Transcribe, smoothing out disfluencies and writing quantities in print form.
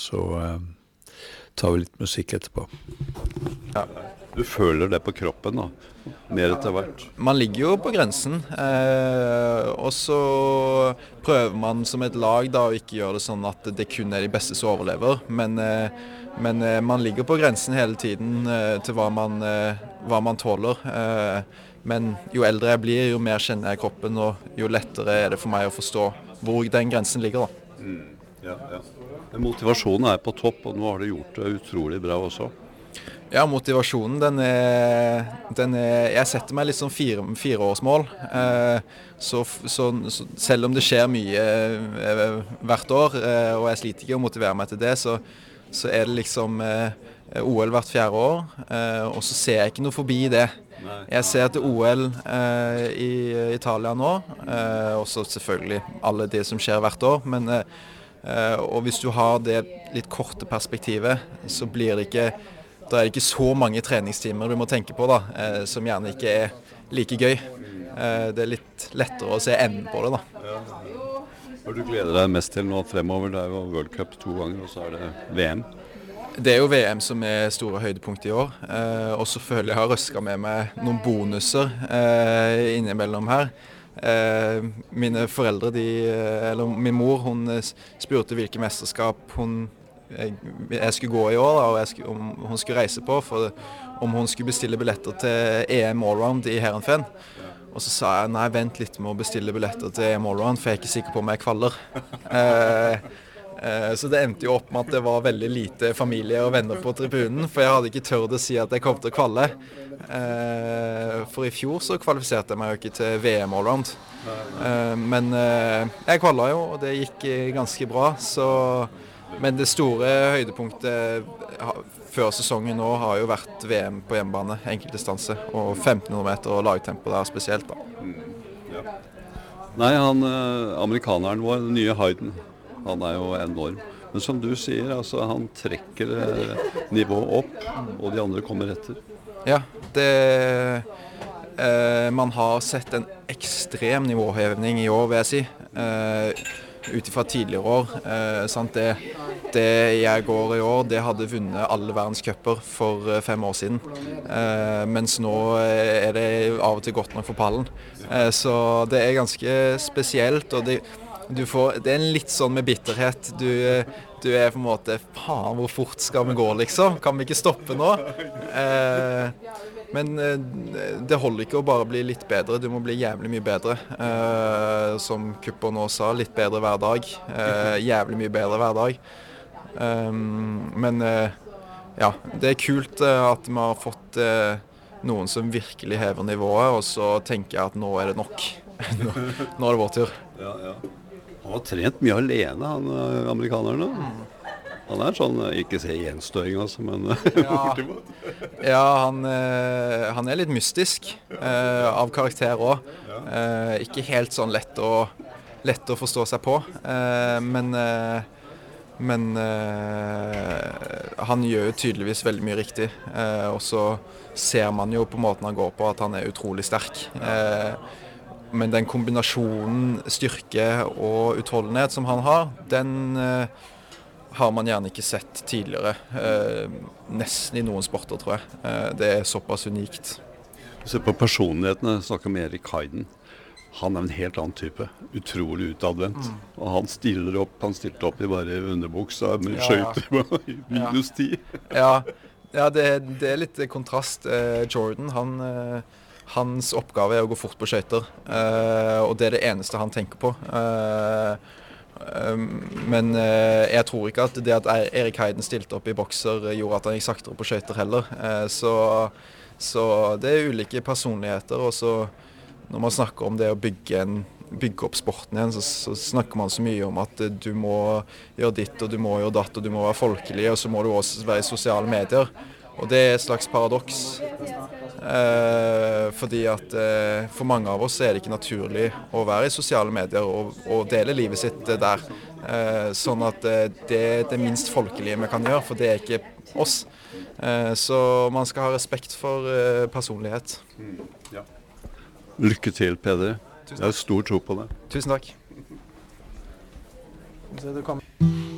så tar vi litt musikk etterpå. Ja. Du føler det på kroppen da, mer etter hvert. Man ligger jo på grensen, og så prøver man som et lag da å ikke gjøre det sånn at det kun er de beste som overlever, men man ligger på grensen hele tiden til hva man tåler. Men jo eldre jeg blir, jo mer kjenner jeg kroppen, og jo lettere er det for meg å forstå hvor den grensen ligger da. Ja. Men motivasjonen er på topp, og nå har du gjort det utrolig bra også. Ja, motivasjonen, den er jeg setter meg litt sånn fireårsmål. Så selv om det skjer mye hvert år, og jeg sliter ikke å motivere meg til det, så er det liksom OL hvert 4. år, og så ser jeg ikke noe forbi det. Jeg ser til OL i Italia nå, også selvfølgelig alle det som skjer hvert år, men og hvis du har det litt korte perspektivet, så blir det ikke da er det ikke så mange treningstimer du må tenke på da, som gjerne ikke er like gøy. Det er litt lettere å se enden på det da. Hva du gleder deg mest til nå fremover? Det er jo World Cup 2 ganger, og så er det VM. Det er jo VM som er store høydepunkt i år, og så føler jeg har røsket med meg noen bonuser innimellom her. Mine foreldre, eller min mor, hun spurte hvilke mesterskap jeg skulle gå i år, og om hun skulle reise på, for om hun skulle bestille billetter til EM Allround i Heerenveen. Og så sa jeg, nei, vent litt med å bestille billetter til EM Allround, for jeg er ikke sikker på om jeg kvaller. Så det endte jo opp med at det var veldig lite familie og venner på tribunen, for jeg hadde ikke tørt å si at jeg kom til å kvalle. For i fjor så kvalifiserte jeg meg jo ikke til VM Allround. Men jeg kvallet jo, og det gikk ganske bra, men det store høydepunktet før sesongen nå har jo vært VM på hjemmebane, enkeltdistanse, og 1500 meter og lagtempo der spesielt da. Ja. Nei, amerikaneren vår, den nye Hayden, han er jo enorm. Men som du sier, altså, han trekker nivået opp, og de andre kommer etter. Ja, man har sett en ekstrem nivåhevning i år, vil jeg si. Utifra tidligere år, sant? Det jeg går i år, det hadde vunnet alle verdenscuper for 5 år siden. Mens nå er det av og til godt nok for pallen. Så det er ganske spesielt, og det er en litt sånn med bitterhet. Du er på en måte, faen, hvor fort skal vi gå liksom? Kan vi ikke stoppe nå? Men det holder ikke å bare bli litt bedre, du må bli jævlig mye bedre. Som Cooper nå sa, litt bedre hver dag. Jævlig mye bedre hver dag. Men ja, det er kult at vi har fått noen som virkelig hever nivået, og så tenker jeg at nå er det nok. Nå er det vår tur. Ja. Han har trent mye alene, han amerikanerne. Han er sånn, ikke se gjenstøring altså, men bortimot. Ja, han er litt mystisk av karakter også. Ikke helt sånn lett å forstå seg på, men han gjør jo tydeligvis veldig mye riktig, og så ser man jo på måten han går på at han er utrolig sterk. Men den kombinasjonen styrke og utholdenhet som han har, den har man gjerne ikke sett tidligere. Nesten i noen sporter, tror jeg. Det er såpass unikt. Se på personlighetene, snakker med Erik Hayden. Han er en helt annen type. Utrolig utadvendt. Og han stilte opp i bare underbuksa med skøyter i -10. Ja, det er litt kontrast. Jordan, hans oppgave er å gå fort på skøyter, og det er det eneste han tenker på. Men jeg tror ikke at det at Erik Hayden stilte opp i bokser gjorde at han gikk saktere på skøyter heller. Så det er ulike personligheter, og så når man snakker om det å bygge opp sporten igjen, så snakker man så mye om at du må gjøre ditt, og du må gjøre datt, og du må være folkelig, og så må du også være i sosiale medier. Og det er et slags paradoks. Fordi at for mange av oss er det ikke naturlig å være i sosiale medier og dele livet sitt der. Sånn at det er det minst folkelige vi kan gjøre, for det er ikke oss. Så man skal ha respekt for personlighet. Ja. Lykke til, Peder. Jeg har stor tro på det. Tusen takk.